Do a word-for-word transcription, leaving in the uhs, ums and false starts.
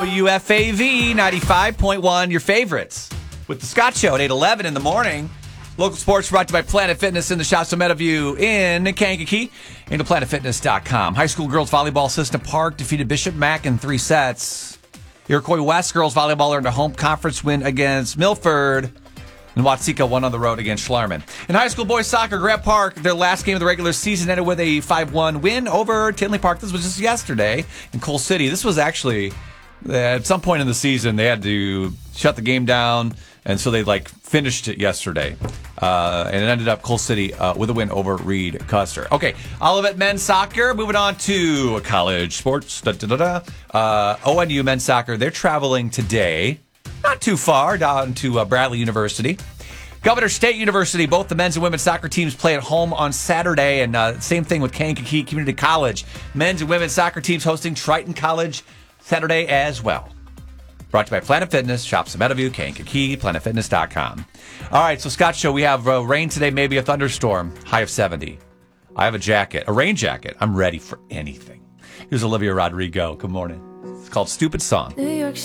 W F A V ninety-five point one, your favorites. With the Scott Show at eight eleven in the morning. Local sports brought to you by Planet Fitness in the Shops of Meadowview in Kankakee. Into planet fitness dot com. High school girls volleyball System Park defeated Bishop Mack in three sets. Iroquois West girls volleyball earned a home conference win against Milford. And Watsika won on the road against Schlarman. In high school boys soccer, Grant Park, their last game of the regular season ended with a five one win over Tinley Park. This was just yesterday in Coal City. This was actually, at some point in the season, they had to shut the game down, and so they like finished it yesterday. Uh, and it ended up Coal City uh, with a win over Reed Custer. Okay, Olivet men's soccer. Moving on to college sports. Da, da, da, da. Uh, O N U men's soccer, they're traveling today. Not too far, down to uh, Bradley University. Governor State University, both the men's and women's soccer teams play at home on Saturday. And uh, same thing with Kankakee Community College. Men's and women's soccer teams hosting Triton College Saturday as well. Brought to you by Planet Fitness, Shops in Meadowview, Kankakee, planet fitness dot com. All right, so Scott Show, we have uh, rain today, maybe a thunderstorm, high of seventy. I have a jacket, a rain jacket. I'm ready for anything. Here's Olivia Rodrigo. Good morning. It's called Stupid Song. New York